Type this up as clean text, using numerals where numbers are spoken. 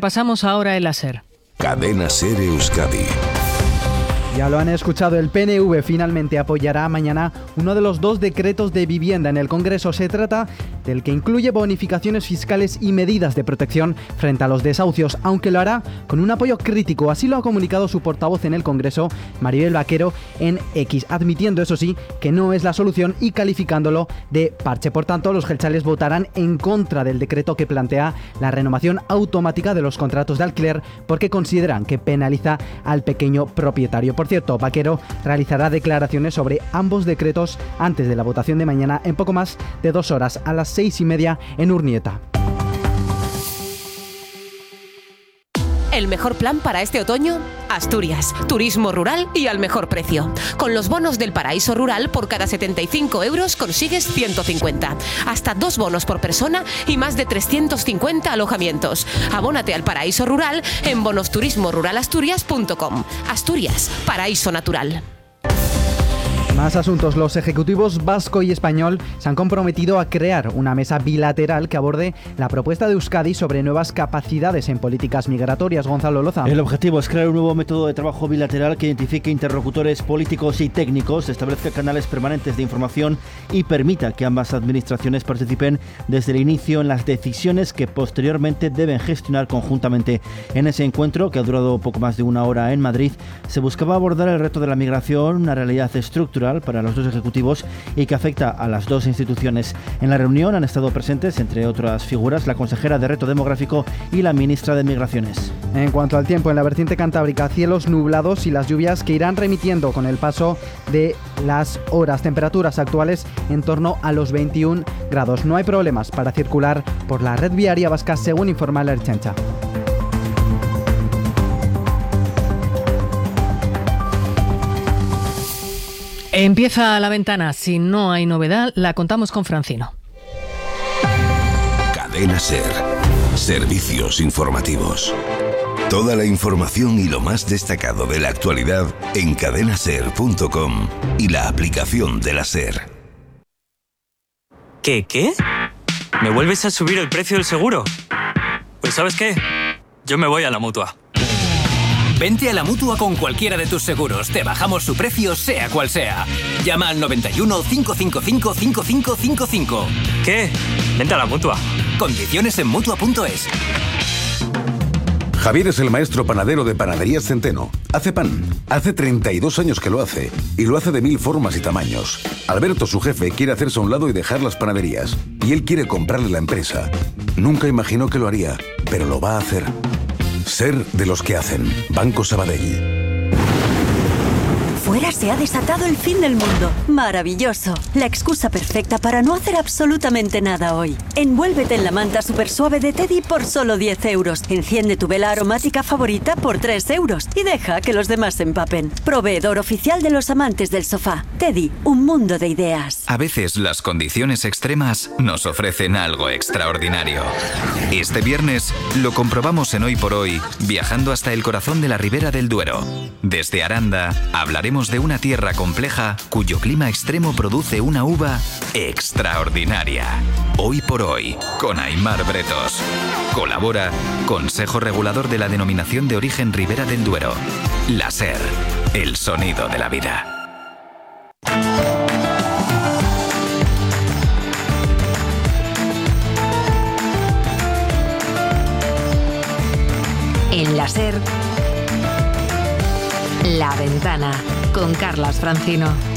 repasamos ahora el SER. Cadena SER Euskadi. Ya lo han escuchado, el PNV finalmente apoyará mañana uno de los 2 decretos de vivienda en el Congreso. Se trata del que incluye bonificaciones fiscales y medidas de protección frente a los desahucios, aunque lo hará con un apoyo crítico. Así lo ha comunicado su portavoz en el Congreso, Maribel Vaquero, en X, admitiendo, eso sí, que no es la solución y calificándolo de parche. Por tanto, los jeltzales votarán en contra del decreto que plantea la renovación automática de los contratos de alquiler porque consideran que penaliza al pequeño propietario. Por cierto, Vaquero realizará declaraciones sobre ambos decretos antes de la votación de mañana en poco más de 2 horas, a las 6:30 en Urnieta. ¿El mejor plan para este otoño? Asturias, turismo rural y al mejor precio. Con los bonos del Paraíso Rural, por cada 75 euros consigues 150. Hasta 2 bonos por persona y más de 350 alojamientos. Abónate al Paraíso Rural en bonosturismoruralasturias.com. Asturias, paraíso natural. Más asuntos. Los ejecutivos vasco y español se han comprometido a crear una mesa bilateral que aborde la propuesta de Euskadi sobre nuevas capacidades en políticas migratorias. Gonzalo Loza. El objetivo es crear un nuevo método de trabajo bilateral que identifique interlocutores políticos y técnicos, establezca canales permanentes de información y permita que ambas administraciones participen desde el inicio en las decisiones que posteriormente deben gestionar conjuntamente. En ese encuentro, que ha durado poco más de 1 hora en Madrid, se buscaba abordar el reto de la migración, una realidad estructural para los 2 ejecutivos y que afecta a las 2 instituciones. En la reunión han estado presentes, entre otras figuras, la consejera de Reto Demográfico y la ministra de Migraciones. En cuanto al tiempo, en la vertiente cantábrica, cielos nublados y las lluvias que irán remitiendo con el paso de las horas. Temperaturas actuales en torno a los 21 grados. No hay problemas para circular por la red viaria vasca, según informa la Ertzaintza. Empieza La Ventana. Si no hay novedad, la contamos con Francino. Cadena SER. Servicios informativos. Toda la información y lo más destacado de la actualidad en cadenaser.com y la aplicación de la SER. ¿Qué? ¿Me vuelves a subir el precio del seguro? Pues ¿sabes qué? Yo me voy a la Mutua. Vente a la Mutua con cualquiera de tus seguros. Te bajamos su precio, sea cual sea. Llama al 91 555 5555. ¿Qué? Vente a la Mutua. Condiciones en Mutua.es. Javier es el maestro panadero de Panaderías Centeno. Hace pan. Hace 32 años que lo hace. Y lo hace de 1000 formas y tamaños. Alberto, su jefe, quiere hacerse a un lado y dejar las panaderías. Y él quiere comprarle la empresa. Nunca imaginó que lo haría, pero lo va a hacer. Ser de los que hacen. Banco Sabadell. Fuera se ha desatado el fin del mundo. Maravilloso. La excusa perfecta para no hacer absolutamente nada hoy. Envuélvete en la manta super suave de Teddy por solo 10 euros. Enciende tu vela aromática favorita por 3 euros. Y deja que los demás se empapen. Proveedor oficial de los amantes del sofá. Teddy, un mundo de ideas. A veces las condiciones extremas nos ofrecen algo extraordinario. Este viernes lo comprobamos en Hoy por Hoy, viajando hasta el corazón de la Ribera del Duero. Desde Aranda hablaremos de una tierra compleja cuyo clima extremo produce una uva extraordinaria. Hoy por Hoy, con Aimar Bretos. Colabora Consejo Regulador de la Denominación de Origen Ribera del Duero. La SER, el sonido de la vida. En la SER, La Ventana, con Carlas Francino.